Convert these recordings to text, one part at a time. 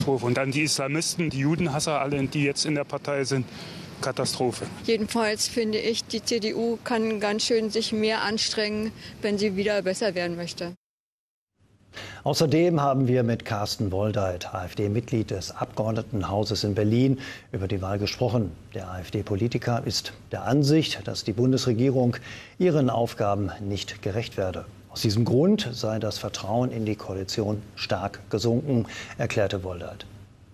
Und dann die Islamisten, die Judenhasser, alle, die jetzt in der Partei sind. Katastrophe. Jedenfalls finde ich, die CDU kann ganz schön sich mehr anstrengen, wenn sie wieder besser werden möchte. Außerdem haben wir mit Carsten Woldeit, AfD-Mitglied des Abgeordnetenhauses in Berlin, über die Wahl gesprochen. Der AfD-Politiker ist der Ansicht, dass die Bundesregierung ihren Aufgaben nicht gerecht werde. Aus diesem Grund sei das Vertrauen in die Koalition stark gesunken, erklärte Woldeit.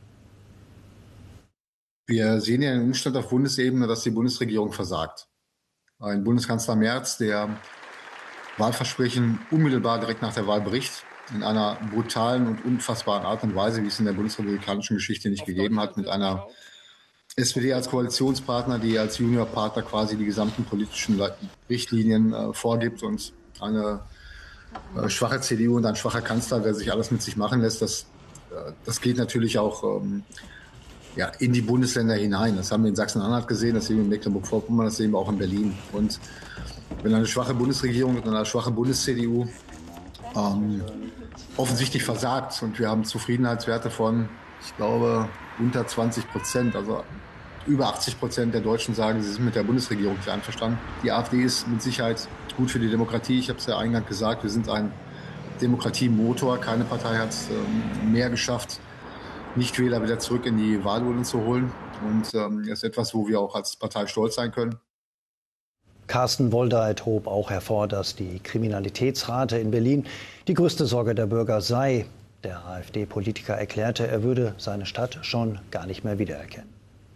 Wir sehen ja den Umstand auf Bundesebene, dass die Bundesregierung versagt. Ein Bundeskanzler Merz, der Wahlversprechen unmittelbar direkt nach der Wahl bricht, in einer brutalen und unfassbaren Art und Weise, wie es in der bundesrepublikanischen Geschichte nicht gegeben hat, mit einer SPD als Koalitionspartner, die als Juniorpartner quasi die gesamten politischen Richtlinien vorgibt, und eine schwache CDU und ein schwacher Kanzler, der sich alles mit sich machen lässt. Das geht natürlich auch in die Bundesländer hinein. Das haben wir in Sachsen-Anhalt gesehen, das sehen wir in Mecklenburg-Vorpommern, das sehen wir auch in Berlin. Und wenn eine schwache Bundesregierung und eine schwache Bundes-CDU offensichtlich versagt, und wir haben Zufriedenheitswerte von, ich glaube, unter 20%, also über 80% der Deutschen sagen, sie sind mit der Bundesregierung nicht einverstanden. Die AfD ist mit Sicherheit gut für die Demokratie. Ich habe es ja eingangs gesagt, wir sind ein Demokratiemotor. Keine Partei hat mehr geschafft, Nichtwähler wieder zurück in die Wahlurnen zu holen. Und das ist etwas, wo wir auch als Partei stolz sein können. Carsten Woldeit hob auch hervor, dass die Kriminalitätsrate in Berlin die größte Sorge der Bürger sei. Der AfD-Politiker erklärte, er würde seine Stadt schon gar nicht mehr wiedererkennen.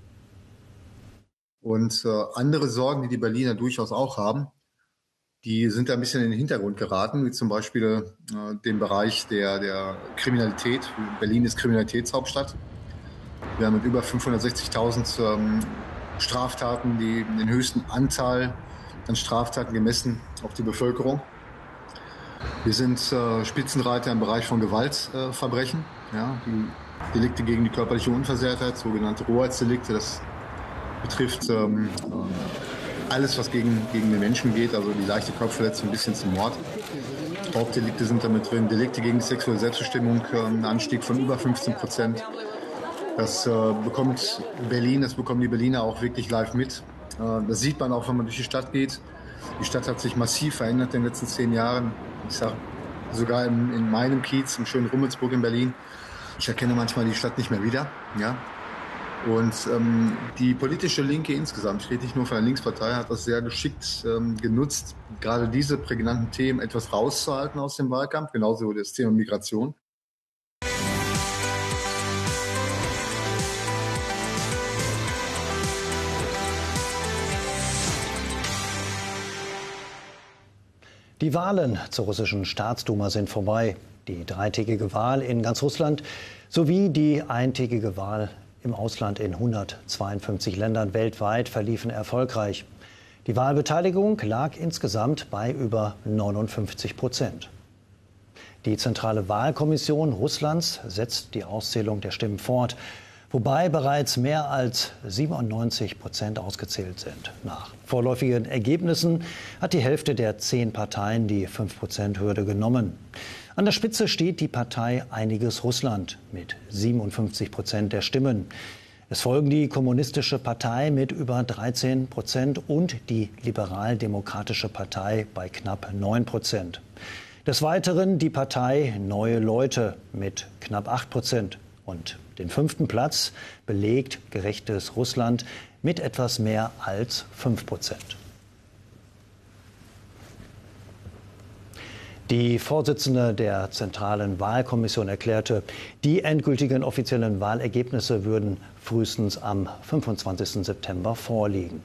Und andere Sorgen, die die Berliner durchaus auch haben, die sind ein bisschen in den Hintergrund geraten, wie zum Beispiel den Bereich der Kriminalität. Berlin ist Kriminalitätshauptstadt. Wir haben mit über 560.000 Straftaten den höchsten Anteil an Straftaten gemessen auf die Bevölkerung. Wir sind Spitzenreiter im Bereich von Gewaltverbrechen, die Delikte gegen die körperliche Unversehrtheit, sogenannte Rohheitsdelikte. Das betrifft alles, was gegen den Menschen geht, also die leichte Körperverletzung bis hin zum Mord. Raubdelikte sind damit drin, Delikte gegen die sexuelle Selbstbestimmung, ein Anstieg von über 15%. Das bekommt Berlin, das bekommen die Berliner auch wirklich live mit. Das sieht man auch, wenn man durch die Stadt geht. Die Stadt hat sich massiv verändert in den letzten 10 Jahren. Ich sage sogar in meinem Kiez, im schönen Rummelsburg in Berlin. Ich erkenne manchmal die Stadt nicht mehr wieder. Ja? Und die politische Linke insgesamt, ich rede nicht nur von der Linkspartei, hat das sehr geschickt genutzt, gerade diese prägnanten Themen etwas rauszuhalten aus dem Wahlkampf, genauso das Thema Migration. Die Wahlen zur russischen Staatsduma sind vorbei. Die dreitägige Wahl in ganz Russland sowie die eintägige Wahl im Ausland in 152 Ländern weltweit verliefen erfolgreich. Die Wahlbeteiligung lag insgesamt bei über 59%. Die Zentrale Wahlkommission Russlands setzt die Auszählung der Stimmen fort, wobei bereits mehr als 97% ausgezählt sind. Nach vorläufigen Ergebnissen hat die Hälfte der 10 Parteien die 5%-Hürde genommen. An der Spitze steht die Partei Einiges Russland mit 57% der Stimmen. Es folgen die Kommunistische Partei mit über 13% und die Liberal-Demokratische Partei bei knapp 9%. Des Weiteren die Partei Neue Leute mit knapp 8%. Und den 5. Platz belegt Gerechtes Russland mit etwas mehr als 5%. Die Vorsitzende der Zentralen Wahlkommission erklärte, die endgültigen offiziellen Wahlergebnisse würden frühestens am 25. September vorliegen.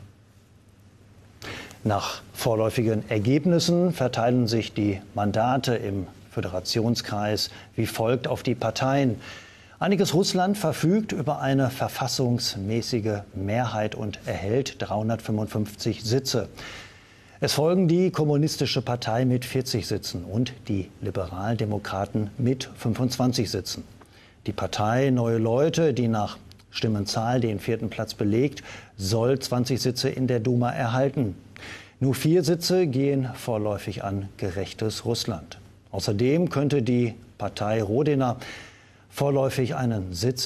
Nach vorläufigen Ergebnissen verteilen sich die Mandate im Föderationskreis wie folgt auf die Parteien. Einiges Russland verfügt über eine verfassungsmäßige Mehrheit und erhält 355 Sitze. Es folgen die Kommunistische Partei mit 40 Sitzen und die Liberaldemokraten mit 25 Sitzen. Die Partei Neue Leute, die nach Stimmenzahl den 4. Platz belegt, soll 20 Sitze in der Duma erhalten. Nur 4 Sitze gehen vorläufig an Gerechtes Russland. Außerdem könnte die Partei Rodina vorläufig einen Sitz